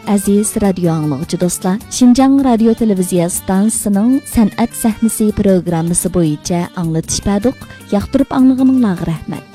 aziz radio anlıqçı dostlar. Şinjan Radio Televiziya stansiyasının San'at Sahnesi programmasi bo'yicha anglatish berdik. Yoqtirib anglag'aninglarga rahmat.